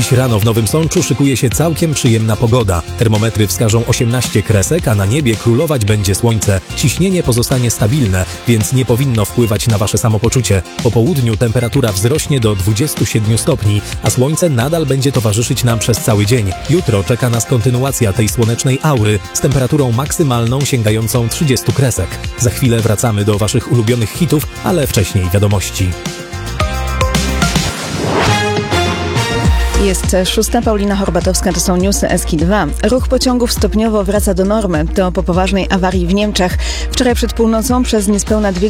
Dziś rano w Nowym Sączu szykuje się całkiem przyjemna pogoda. Termometry wskażą 18 kresek, a na niebie królować będzie słońce. Ciśnienie pozostanie stabilne, więc nie powinno wpływać na wasze samopoczucie. Po południu temperatura wzrośnie do 27 stopni, a słońce nadal będzie towarzyszyć nam przez cały dzień. Jutro czeka nas kontynuacja tej słonecznej aury z temperaturą maksymalną sięgającą 30 kresek. Za chwilę wracamy do waszych ulubionych hitów, ale wcześniej wiadomości. Jest 6. Paulina Horbatowska, to są newsy SK2. Ruch pociągów stopniowo wraca do normy. To po poważnej awarii w Niemczech. Wczoraj przed północą przez niespełna 2